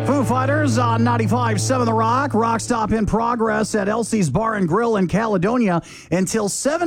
Foo Fighters on 95.7 The Rock. Rock stop in progress at Elsie's Bar and Grill in Caledonia until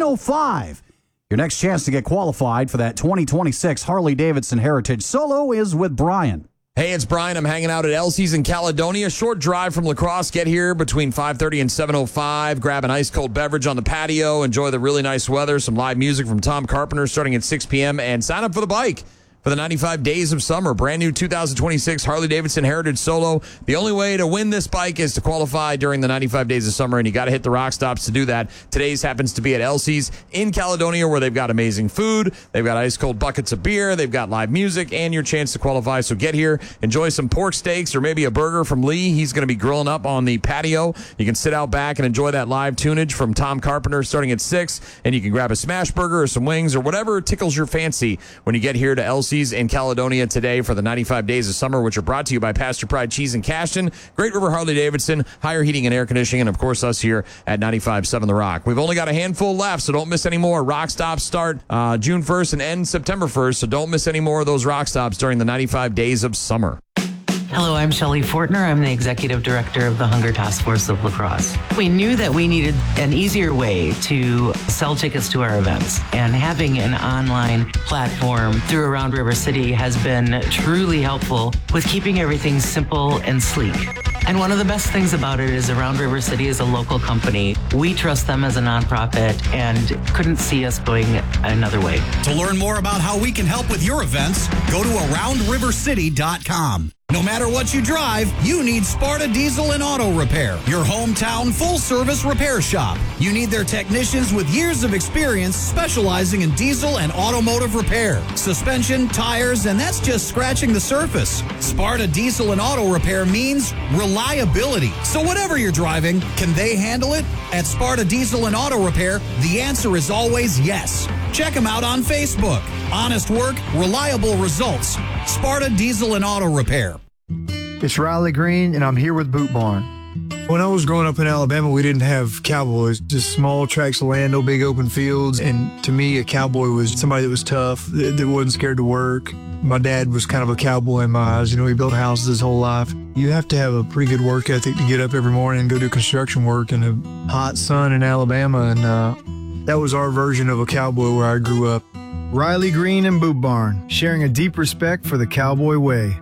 7:05. Your next chance to get qualified for that 2026 Harley-Davidson Heritage Solo is with Brian. Hey, it's Brian. I'm hanging out at Elsie's in Caledonia. Short drive from La Crosse. Get here between 5:30 and 7:05. Grab an ice-cold beverage on the patio. Enjoy the really nice weather. Some live music from Tom Carpenter starting at 6 p.m. And sign up for the bike for the 95 Days of Summer. Brand new 2026 Harley-Davidson Heritage Solo. The only way to win this bike is to qualify during the 95 Days of Summer, and you got to hit the rock stops to do that. Today's happens to be at Elsie's in Caledonia, where they've got amazing food. They've got ice-cold buckets of beer. They've got live music and your chance to qualify. So get here, enjoy some pork steaks or maybe a burger from Lee. He's going to be grilling up on the patio. You can sit out back and enjoy that live tunage from Tom Carpenter starting at 6, and you can grab a smash burger or some wings or whatever tickles your fancy when you get here to Elsie's in Caledonia today for the 95 Days of Summer, which are brought to you by Pasture Pride Cheese and Cashton, Great River Harley-Davidson, Higher Heating and Air Conditioning, and, of course, us here at 95.7 The Rock. We've only got a handful left, so don't miss any more. Rock stops start June 1st and end September 1st, so don't miss any more of those rock stops during the 95 Days of Summer. Hello, I'm Shelley Fortner. I'm the Executive Director of the Hunger Task Force of La Crosse. We knew that we needed an easier way to sell tickets to our events, and having an online platform through Around River City has been truly helpful with keeping everything simple and sleek. And one of the best things about it is Around River City is a local company. We trust them as a nonprofit and couldn't see us going another way. To learn more about how we can help with your events, go to AroundRiverCity.com. No matter what you drive, you need Sparta Diesel and Auto Repair, your hometown full-service repair shop. You need their technicians with years of experience specializing in diesel and automotive repair, suspension, tires, and that's just scratching the surface. Sparta Diesel and Auto Repair means reliability. So whatever you're driving, can they handle it? At Sparta Diesel and Auto Repair, the answer is always yes. Check them out on Facebook. Honest work, reliable results. Sparta Diesel and Auto Repair. It's Riley Green, and I'm here with Boot Barn. When I was growing up in Alabama, we didn't have cowboys, just small tracts of land, no big open fields. And to me, a cowboy was somebody that was tough, that wasn't scared to work. My dad was kind of a cowboy in my eyes. You know, he built houses his whole life. You have to have a pretty good work ethic to get up every morning and go do construction work in a hot sun in Alabama. And that was our version of a cowboy where I grew up. Riley Green and Boot Barn, sharing a deep respect for the cowboy way.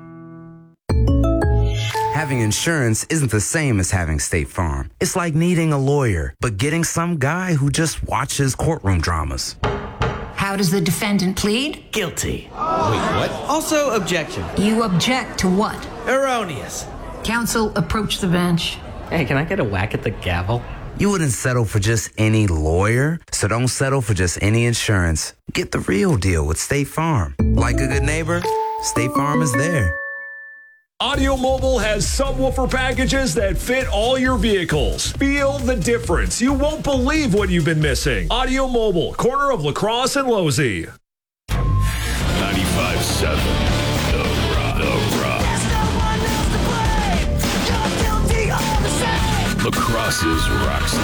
Having insurance isn't the same as having State Farm. It's like needing a lawyer, but getting some guy who just watches courtroom dramas. How does the defendant plead? Guilty. Wait, what? Also, objection. You object to what? Erroneous. Counsel, approach the bench. Hey, can I get a whack at the gavel? You wouldn't settle for just any lawyer, so don't settle for just any insurance. Get the real deal with State Farm. Like a good neighbor, State Farm is there. Audio Mobile has subwoofer packages that fit all your vehicles. Feel the difference. You won't believe what you've been missing. Audio Mobile, corner of La Crosse and Losey. 95.7 The Rock. La Crosse's Rock